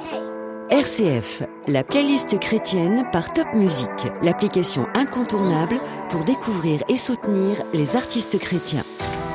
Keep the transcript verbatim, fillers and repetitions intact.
R C F, la playlist chrétienne par Top Music, l'application incontournable pour découvrir et soutenir les artistes chrétiens.